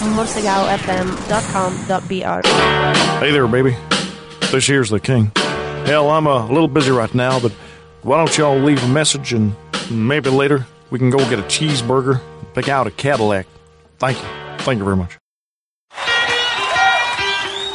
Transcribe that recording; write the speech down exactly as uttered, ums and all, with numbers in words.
morsegaofm dot com dot b r. Hey there, baby. This here's the king. Hell, I'm a little busy right now, but why don't y'all leave a message and maybe later we can go get a cheeseburger and pick out a Cadillac. Thank you. Thank you very much.